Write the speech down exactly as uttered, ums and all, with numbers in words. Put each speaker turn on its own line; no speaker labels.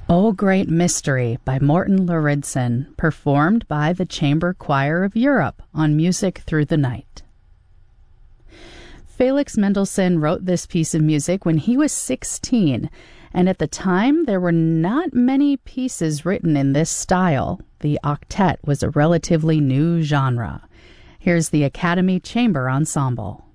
O Great Mystery by Morten Lauridsen, performed by the Chamber Choir of Europe on Music Through the Night. Felix Mendelssohn wrote this piece of music when he was sixteen, and at the time there were not many pieces written in this style. The octet was a relatively new genre. Here's the Academy Chamber Ensemble.